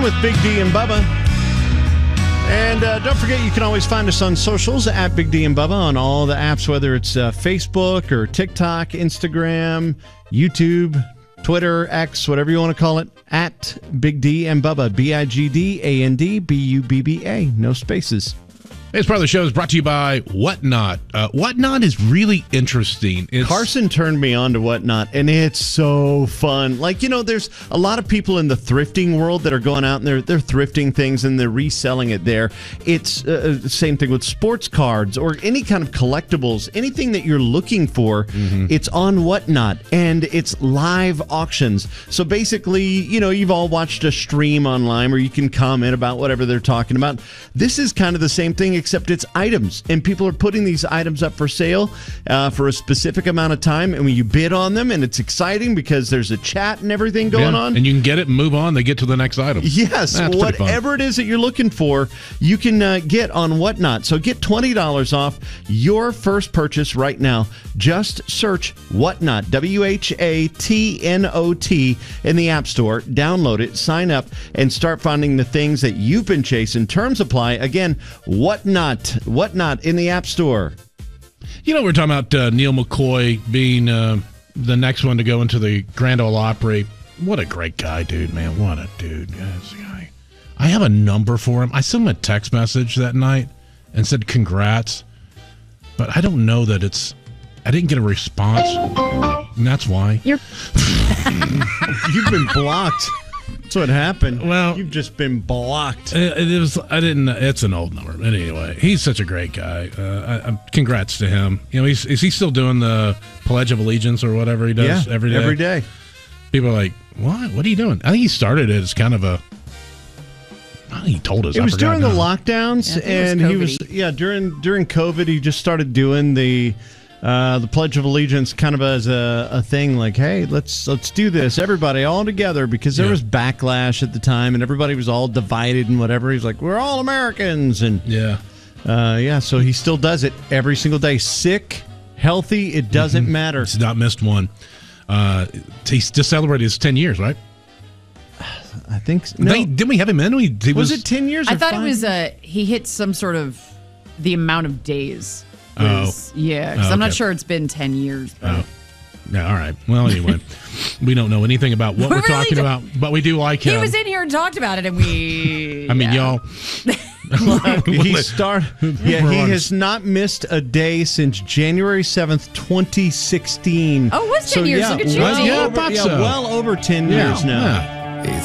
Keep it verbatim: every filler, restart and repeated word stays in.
with Big D and Bubba. And uh, don't forget, you can always find us on socials at Big D and Bubba on all the apps, whether it's uh, Facebook or TikTok, Instagram, YouTube, Twitter, X, whatever you want to call it, at Big D and Bubba. B I G D A N D B U B B A. No spaces. This part of the show is brought to you by Whatnot. Uh, Whatnot is really interesting. It's, Carson turned me on to Whatnot, and it's so fun. Like, you know, there's a lot of people in the thrifting world that are going out and they're they're thrifting things and they're reselling it there. It's uh, the same thing with sports cards or any kind of collectibles, anything that you're looking for. Mm-hmm. It's on Whatnot, and it's live auctions. So basically, you know, you've all watched a stream online where you can comment about whatever they're talking about. This is kind of the same thing, except it's items, and people are putting these items up for sale uh, for a specific amount of time, and when you bid on them, and it's exciting because there's a chat and everything going yeah, on, and you can get it and move on. They get to the next item. Yes, That's whatever it is that you're looking for, you can uh, get on Whatnot. So get twenty dollars off your first purchase right now. Just search Whatnot, W H A T N O T, in the App Store. Download it, sign up, and start finding the things that you've been chasing. Terms apply. Again, Whatnot. Whatnot in the App Store. You know, we're talking about uh, Neil McCoy being uh, the next one to go into the Grand Ole Opry. What a great guy, dude, man. What a dude. Yes, guy. I have a number for him. I sent him a text message that night and said congrats, but I don't know that it's... I didn't get a response, and that's why. You're You've been blocked. That's what happened. Well, you've just been blocked. It, it was. I didn't. It's an old number, but anyway, he's such a great guy. Uh, I, I, congrats to him. You know, he's is he still doing the Pledge of Allegiance or whatever he does yeah, every day? Every day. People are like, "What? What are you doing?" I think he started it as kind of a. I think he told us. It I was during now. the lockdowns, yeah, and was he was yeah during during COVID. He just started doing the. Uh, the Pledge of Allegiance kind of as a, a thing, like, hey, let's let's do this, everybody, all together, because there yeah. was backlash at the time, and everybody was all divided and whatever. He's like, we're all Americans, and yeah, uh, yeah. So he still does it every single day. Sick, healthy, it doesn't mm-hmm. matter. He's not missed one. Uh, he's just celebrated his ten years, right? I think. So. No, they, didn't we have him in? We, he was, was it ten years? I or thought five? it was. Uh, he hit some sort of the amount of days. Oh. Yeah, because oh, okay. I'm not sure it's been ten years. But. Oh. Yeah, all right. Well, anyway, we don't know anything about what we we're really talking don't. about, but we do like him. He was in here and talked about it, and we... I mean, yeah. y'all... he start, yeah, he has not missed a day since January seventh, twenty sixteen. Oh, it was ten so, years. Yeah, Look at you. well, Yeah, I over, thought yeah, so. well over ten Yeah, years now. Yeah.